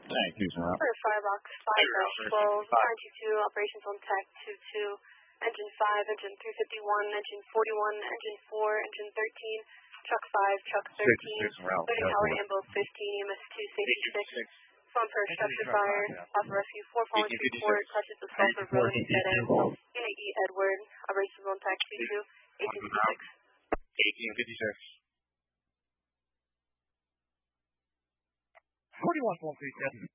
Thank you, sir. For Firebox 5-12, 922, operations on TAC 22, engine 5, engine 351, engine 41, engine 4, engine 13, truck 5, truck 13, loading power Ambo 15, EMS 2, safety 6, phone for structure fire, offer rescue 4 falling to port, clutches of sulfur, rolling dead end, unit E Edward, operations on TAC 22, 1856. 1856. 41-137.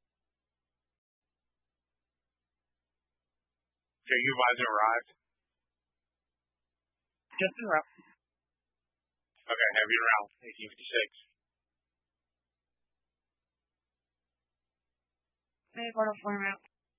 Okay, you advising arrived? Just en route. Okay, heavy around 1856. Hey, part of format.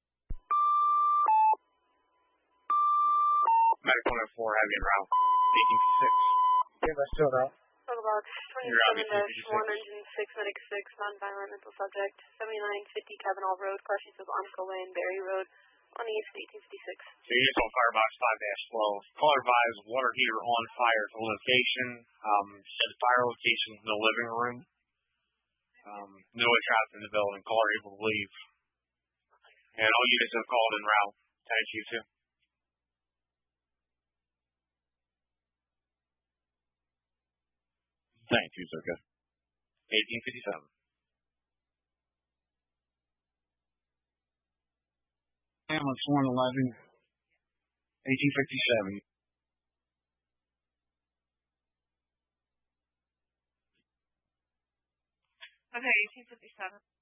Medic 104, heavy en route 1856. Yeah, that's still out. Box 27-1, engine 6, medic 6, non-violent mental subject, 7950 Kavanaugh Road, crossings of Onco Lane, Berry Road, on the east 1856. So units on Firebox 5-12. Call advised water heater on fire at the location. Said fire location in the living room. No one trapped in the building. Caller able to leave. And all units have called en route. Thank you, too. Thank you, sir. 1857. Ambulance 111, 1857. Okay, 1857.